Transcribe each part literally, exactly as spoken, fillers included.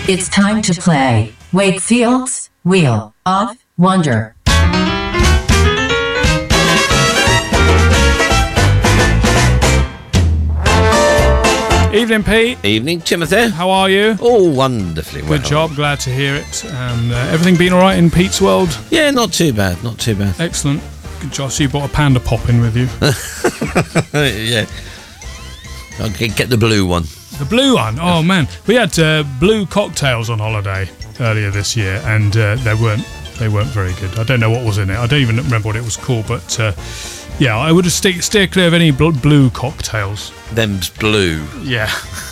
It's time to play Wakefield's Wheel of Wonder. Evening, Pete. Evening, Timothy. How are you? Oh, wonderfully well. Good job. Glad to hear it. And uh, everything been all right in Pete's world? Yeah, not too bad. Not too bad. Excellent. Good job. So you brought a Panda Pop in with you. Yeah. Okay, get the blue one. The blue one? Oh, man. We had uh, blue cocktails on holiday earlier this year, and uh, they weren't they weren't very good. I don't know what was in it. I don't even remember what it was called, but uh, yeah, I would steer, steer clear of any bl- blue cocktails. Them's blue. Yeah,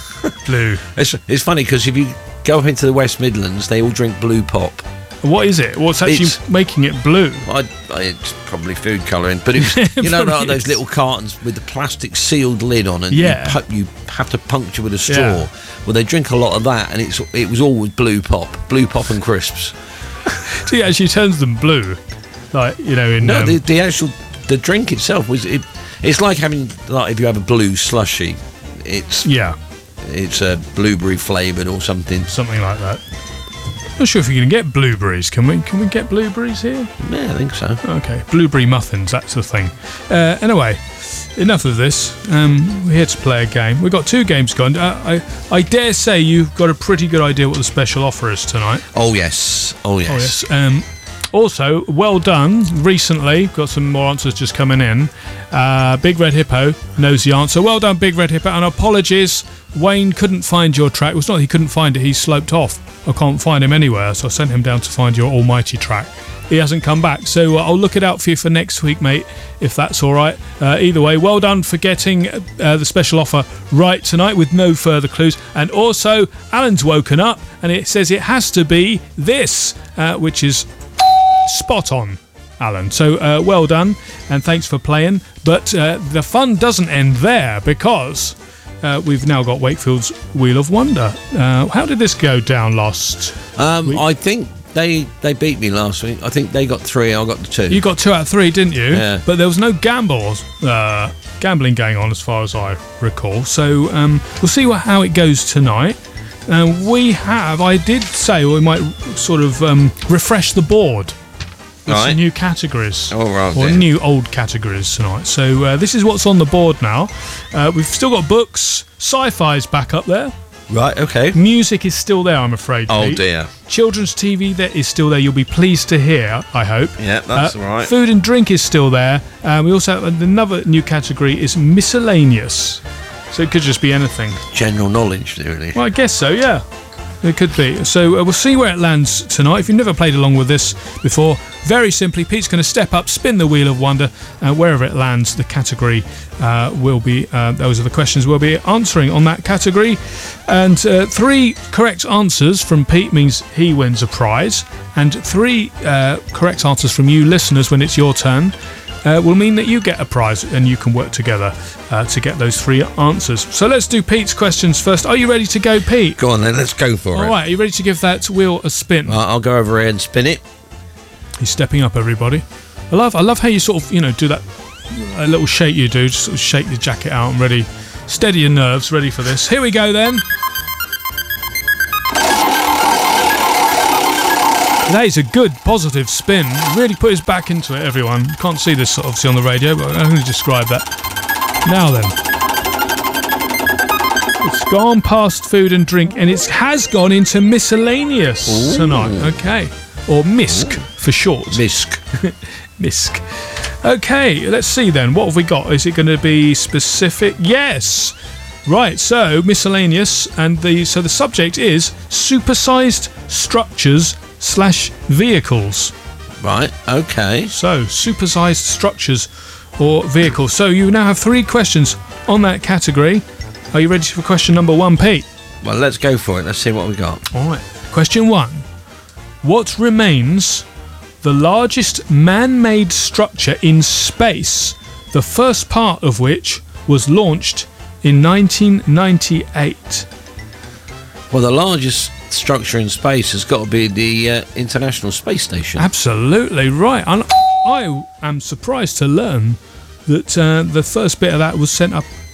blue. It's, it's funny because if you go up into the West Midlands, they all drink blue pop. What is it? What's actually It's- making it blue? I, I, it's probably food colouring, but it's, you know, Probably like those is. little cartons with the plastic sealed lid on, and Yeah. you, pu- you have to puncture with a straw. Yeah. Well, they drink a lot of that, and it's it was always blue pop, blue pop and crisps. So it actually turns them blue, like you know in. No, um, the, the actual the drink itself was it. It's like having like if you have a blue slushy, it's yeah, it's a blueberry flavoured or something. something like that. Not sure if you can get blueberries. Can we? Can we get blueberries here? Yeah, I think so. Okay, blueberry muffins. That's the thing. Uh, anyway, enough of this. Um, we're here to play a game. We've got two games going. Uh, I I dare say you've got a pretty good idea what the special offer is tonight. Oh yes, oh yes. Oh yes. Um, also, well done. Recently, got some more answers just coming in. Uh, Big Red Hippo knows the answer. Well done, Big Red Hippo. And apologies, Wayne couldn't find your track. Well, it's not that he couldn't find it. He sloped off. I can't find him anywhere, so I sent him down to find your almighty track. He hasn't come back, so uh, I'll look it out for you for next week, mate, if that's all right. Uh, either way, well done for getting uh, the special offer right tonight with no further clues. And also, Alan's woken up, and it says it has to be this, uh, which is spot on, Alan. So uh, well done, and thanks for playing. But uh, the fun doesn't end there, because uh, we've now got Wakefield's Wheel of Wonder. Uh, how did this go down last Um, week? I think they they beat me last week. I think they got three. I got the two. You got two out of three, didn't you? Yeah. But there was no gambles, uh, gambling going on as far as I recall. So um, we'll see what, how it goes tonight. Uh, we have, I did say we might sort of um, refresh the board with Right. some new categories. Oh, right, or dear. new old categories tonight. So uh, this is what's on the board now. Uh, we've still got books. Sci-fi's back up there. Right. Okay. Music is still there, I'm afraid. Oh Pete. dear. Children's T V that is still there. You'll be pleased to hear, I hope. Yeah, that's Uh, all right. Food and drink is still there. Uh, we also have another new category is miscellaneous. So it could just be anything. General knowledge, really. Well, I guess so, yeah. It could be. So uh, we'll see where it lands tonight. If you've never played along with this before, very simply, Pete's going to step up, spin the Wheel of Wonder, and wherever it lands, the category uh, will be, uh, those are the questions we'll be answering on that category. And uh, three correct answers from Pete means he wins a prize, and three uh, correct answers from you listeners when it's your turn Uh, will mean that you get a prize and you can work together uh, to get those three answers. So let's do Pete's questions first. Are you ready to go, Pete? Go on then. Let's go for All it. right, are you ready to give that wheel a spin? Right, I'll go over here and spin it. He's stepping up, everybody. I love, I love how you sort of, you know, do that a little shake you do, just sort of shake the jacket out and ready, steady your nerves, ready for this. Here we go then. That is a good, positive spin. Really put his back into it, everyone. Can't see this obviously on the radio, but I'm going to describe that. Now then. It's gone past food and drink, and it has gone into miscellaneous Ooh. tonight. Okay. Or MISC for short. Misc. MISC. Okay, let's see then. What have we got? Is it going to be specific? Yes. Right, so miscellaneous, and the so the subject is supersized structures slash vehicles. Right. Okay. So supersized structures or vehicles. So you now have three questions on that category. Are you ready for question number one, Pete? Well, let's go for it. Let's see what we got. All right. Question one. What remains the largest man-made structure in space, the first part of which was launched in nineteen ninety-eight? Well, the largest structure in space has got to be the uh, International Space Station. Absolutely right. And I am surprised to learn that uh, the first bit of that was sent up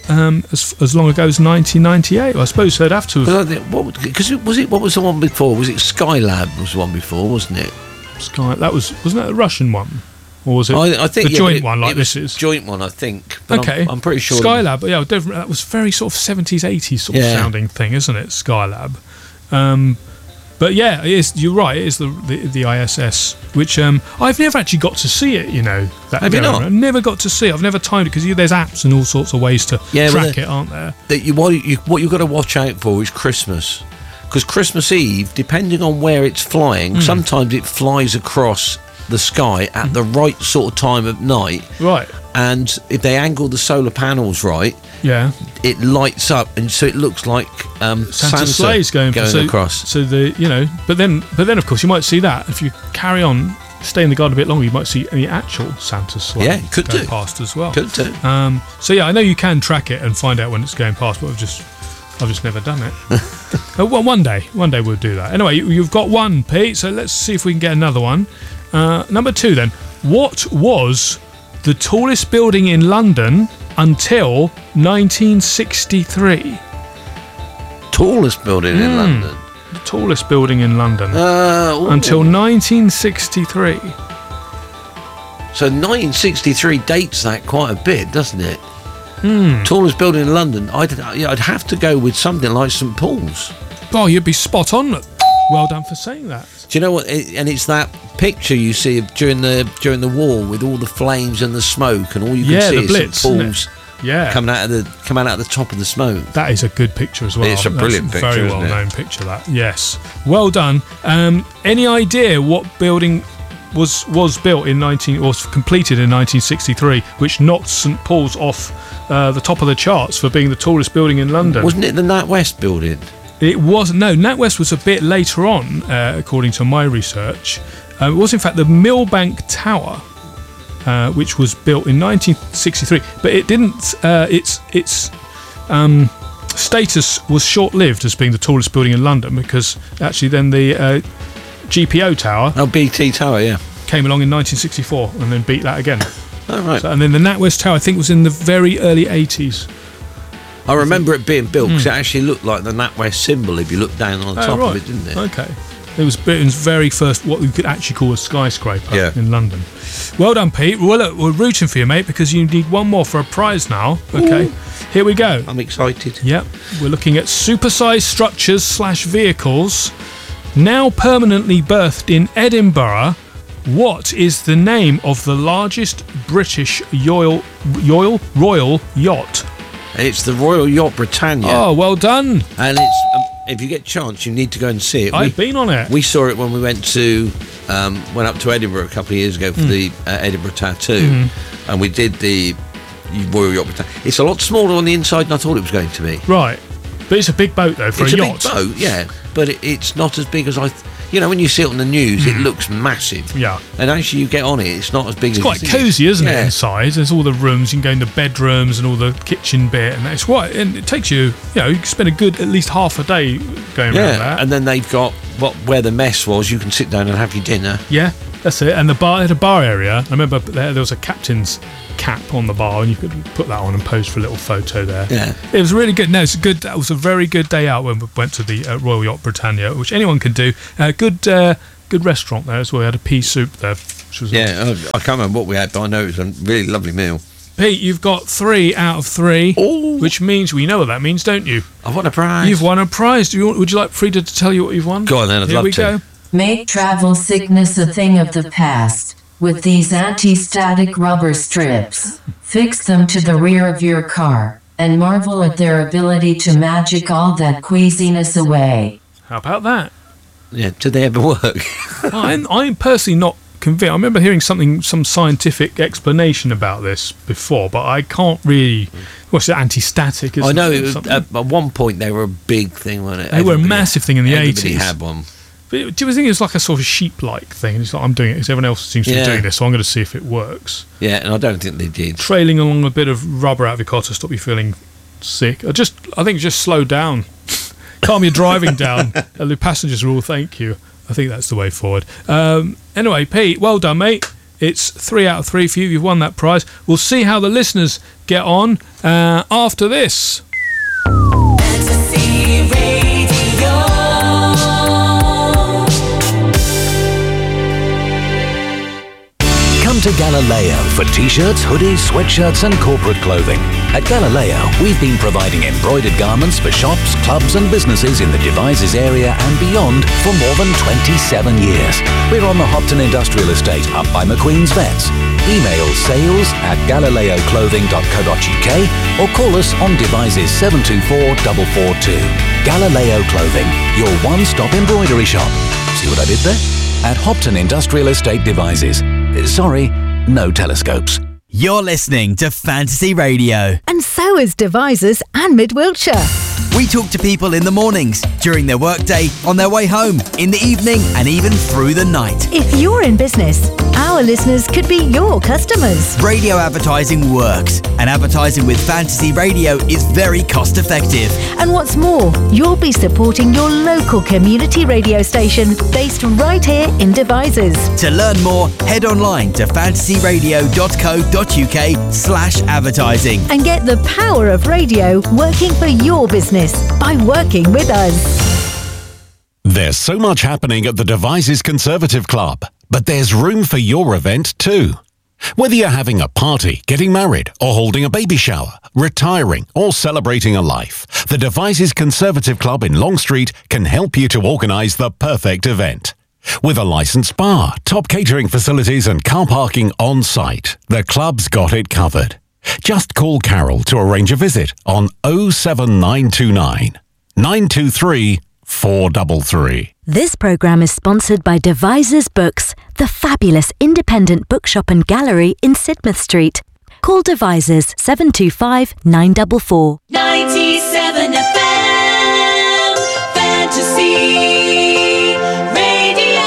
um, as as long ago as nineteen ninety-eight. I suppose they'd have to have. Because was it? What was the one before? Was it Skylab? Was the one before, wasn't it? Sky. That was wasn't that a Russian one, or was it? I, I think the yeah, joint it, one like it was this is joint one, I think. But okay, I'm, I'm pretty sure Skylab. Yeah, different. That was very sort of seventies, eighties sort Yeah. of sounding thing, isn't it? Skylab. Um, but yeah, it is. You're right. It is the the, the I S S, which um, I've never actually got to see it. You know, that Have you going not? around. Never got to see it. I've never timed it because there's apps and all sorts of ways to Yeah, well, track the- it, aren't there? that you what you what you've got to watch out for is Christmas, because Christmas Eve, depending on where it's flying, Hmm. sometimes it flies across the sky at the right sort of time of night, Right. and if they angle the solar panels right, Yeah. it lights up, and so it looks like um, Santa, Santa, sleighs going, going so, across. So the you know, but then but then of course you might see that if you carry on, stay in the garden a bit longer, you might see the actual Santa sleigh Yeah, could go do. past as well. Could do. Um, so yeah, I know you can track it and find out when it's going past, but I've just I've just never done it. uh, well, one day, one day we'll do that. Anyway, you, you've got one, Pete. So let's see if we can get another one. Uh, number two, then. What was the tallest building in London until nineteen sixty-three? Tallest building Hmm. in London. The tallest building in London Uh, ooh. until nineteen sixty-three. So nineteen sixty-three dates that quite a bit, doesn't it? Hmm. Tallest building in London. I'd, yeah, I'd have to go with something like St Paul's. Oh, you'd be spot on. Well done for saying that. Do you know what? It, and it's that picture you see of during the during the war with all the flames and the smoke, and all you can Yeah, see the is Blitz, St isn't it? Paul's Yeah. coming out of the coming out of the top of the smoke. That is a good picture as well. It's a brilliant That's picture, Very isn't well it? known picture, that. Yes. Well done. Um, any idea what building was was built in nineteen or completed in nineteen sixty-three, which knocked St Paul's off uh, the top of the charts for being the tallest building in London? Wasn't it the NatWest building? It was no. NatWest was a bit later on, uh, according to my research. Uh, it was in fact the Millbank Tower, uh, which was built in nineteen sixty-three. But it didn't. Uh, its its um, status was short-lived as being the tallest building in London, because actually then the uh, G P O Tower Oh, B T Tower, yeah. came along in nineteen sixty-four and then beat that again. Oh, right. So, and then the NatWest Tower, I think, was in the very early eighties. I remember it being built because Hmm. it actually looked like the NatWest symbol if you looked down on the Oh, top right. of it, didn't it? Okay. It was Britain's very first, what we could actually call a skyscraper Yeah. in London. Well done, Pete. Well, look, we're rooting for you, mate, because you need one more for a prize now. Okay. Here we go. I'm excited. Yep. We're looking at supersized structures slash vehicles now permanently berthed in Edinburgh. What is the name of the largest British Royal, Royal, Royal yacht? It's the Royal Yacht Britannia. Oh, well done. And it's um, if you get a chance, you need to go and see it. I've we, been on it. we saw it when we went to um, went up to Edinburgh a couple of years ago for Hmm. the uh, Edinburgh Tattoo, Mm-hmm. and we did the Royal Yacht Britannia. It's a lot smaller on the inside than I thought it was going to be. Right. But it's a big boat, though, for it's a a yacht. big boat, yeah, but it, it's not as big as I. Th- you know, when you see it on the news, it looks massive. Hmm. Yeah. And actually, you get on it, it's not as big It's as quite you think. cosy, isn't it, Yeah. inside? There's all the rooms. You can go into bedrooms and all the kitchen bit, and it's quite. And it takes you, you know, you can spend a good at least half a day going around Yeah, that. and then they've got what where the mess was. You can sit down and have your dinner. Yeah, that's it. And the bar, they had a bar area. I remember there, there was a captain's cap on the bar, and you could put that on and pose for a little photo there. Yeah. It was really good. No, it's a good. It was a very good day out when we went to the uh, Royal Yacht Britannia, which anyone can do. Uh, good, uh, good restaurant there as well. We had a pea soup there, which was Yeah, I I can't remember what we had, but I know it was a really lovely meal. Pete, you've got three out of three, Oh. which means we know what that means, don't you? I want a prize. You've won a prize. Do you want, would you like Frida to tell you what you've won? Go on then, I'd Here love we to. go. Make travel sickness a thing of the past with these anti-static rubber strips. Fix them to the rear of your car and marvel at their ability to magic all that queasiness away. How about that? Yeah, do they ever work? I'm, I'm personally not convinced. I remember hearing something, some scientific explanation about this before, but I can't really. What's it? Anti-static? Isn't I know it, it or was, something? at, at one point they were a big thing, weren't it? They were a Everybody- massive thing in the everybody eighties. had one. But do you think it's like a sort of sheep-like thing? And it's like, I'm doing it because everyone else seems to Yeah. be doing this, so I'm going to see if it works. Yeah, and I don't think they did. Trailing along a bit of rubber out of your car to stop you feeling sick. I just, I think, just slow down, calm your driving down. And the passengers will all thank you. I think that's the way forward. Um, anyway, Pete, well done, mate. It's three out of three for you. You've won that prize. We'll see how the listeners get on uh, after this. Fantasy Radio. Come to Galileo for t-shirts, hoodies, sweatshirts and corporate clothing. At Galileo, we've been providing embroidered garments for shops, clubs and businesses in the Devizes area and beyond for more than twenty-seven years. We're on the Hopton Industrial Estate, up by McQueen's Vets. Email sales at galileo clothing dot co dot uk or call us on Devizes seven two four four four two. Galileo Clothing, your one-stop embroidery shop. See what I did there? At Hopton Industrial Estate Devizes. Sorry, no telescopes. You're listening to Fantasy Radio. And so is Devizes and Mid Wiltshire. We talk to people in the mornings, during their workday, on their way home, in the evening, and even through the night. If you're in business, our listeners could be your customers. Radio advertising works, and advertising with Fantasy Radio is very cost effective. And what's more, you'll be supporting your local community radio station based right here in Devizes. To learn more, head online to fantasy radio dot co dot uk slash advertising. And get the power of radio working for your business by working with us. There's so much happening at the Devizes Conservative Club, but there's room for your event too. Whether you're having a party, getting married, or holding a baby shower, retiring, or celebrating a life, the Devizes Conservative Club in Long Street can help you to organise the perfect event. With a licensed bar, top catering facilities and car parking on site, the club's got it covered. Just call Carol to arrange a visit on oh seven nine two nine, nine two three, four three three. This programme is sponsored by Devizes Books, the fabulous independent bookshop and gallery in Sidmouth Street. Call Devizes seven two five, nine four four. ninety-seven F M Fantasy Radio.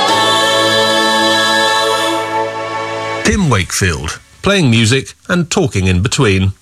Tim Wakefield, playing music and talking in between.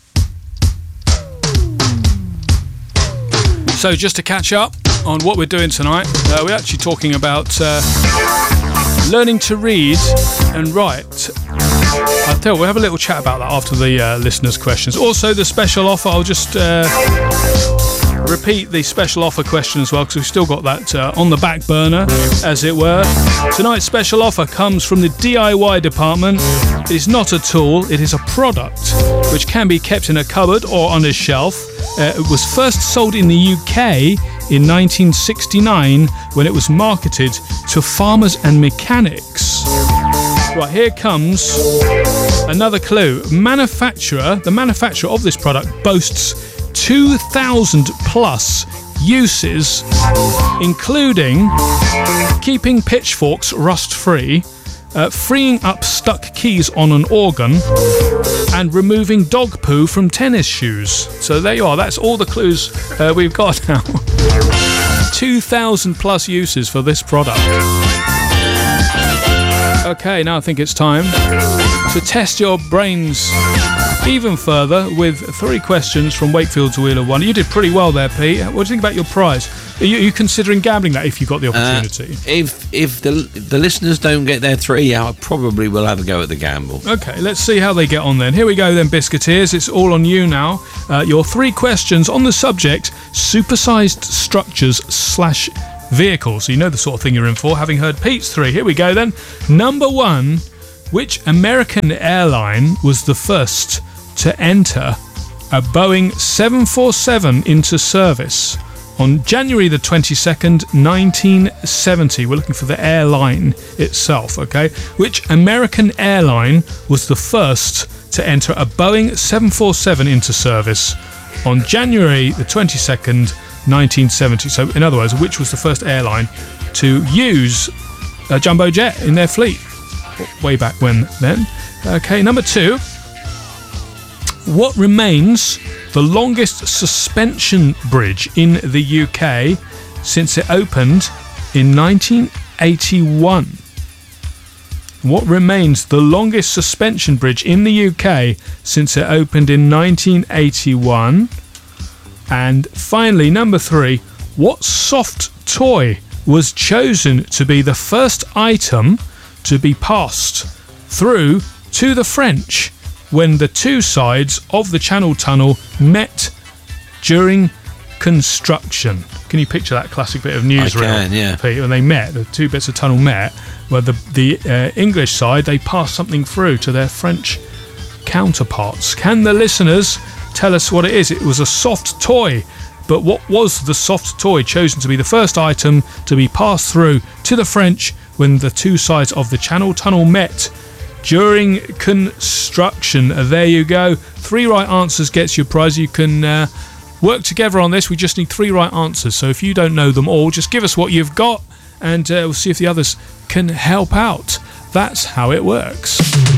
So just to catch up on what we're doing tonight, uh, we're actually talking about uh, learning to read and write. I'll tell you, we'll have a little chat about that after the uh, listeners' questions. Also, the special offer, I'll just uh, repeat the special offer question as well, because we've still got that uh, on the back burner, as it were. Tonight's special offer comes from the D I Y department. It is not a tool, it is a product which can be kept in a cupboard or on a shelf. Uh, it was first sold in the U K in nineteen sixty-nine when it was marketed to farmers and mechanics. Right, here comes another clue. Manufacturer, the manufacturer of this product boasts two thousand plus uses, including keeping pitchforks rust-free, Uh, freeing up stuck keys on an organ, and removing dog poo from tennis shoes. So there you are, that's all the clues uh, we've got now. two thousand plus uses for this product. Okay, now I think it's time to test your brains even further with three questions from Wakefield to Wheel of One. You did pretty well there, Pete. What do you think about your prize? Are you, are you considering gambling that if you got the opportunity? Uh, if if the the listeners don't get their three, I probably will have a go at the gamble. Okay, let's see how they get on then. Here we go then, Biscuiteers. It's all on you now. Uh, your three questions on the subject, supersized structures slash vehicles. So you know the sort of thing you're in for, having heard Pete's three. Here we go then. Number one, which American airline was the first to enter a Boeing seven forty-seven into service on January the twenty-second, nineteen seventy? We're looking for the airline itself, okay? Which American airline was the first to enter a Boeing seven forty-seven into service on January the twenty-second, nineteen seventy? So, in other words, which was the first airline to use a jumbo jet in their fleet? Way back when then. Okay, number two. What remains the longest suspension bridge in the U K since it opened in nineteen eighty-one? What remains the longest suspension bridge in the U K since it opened in nineteen eighty-one? And finally, number three, what soft toy was chosen to be the first item to be passed through to the French when the two sides of the Channel Tunnel met during construction. Can you picture that classic bit of newsreel? I can, yeah. Pete, when they met, the two bits of tunnel met, where the the uh, English side, they passed something through to their French counterparts. Can the listeners tell us what it is? It was a soft toy, but what was the soft toy chosen to be the first item to be passed through to the French when the two sides of the Channel Tunnel met during construction? There you go. Three right answers gets you a prize. You can uh, work together on this. We just need three right answers. So if you don't know them all, just give us what you've got and uh, we'll see if the others can help out. That's how it works.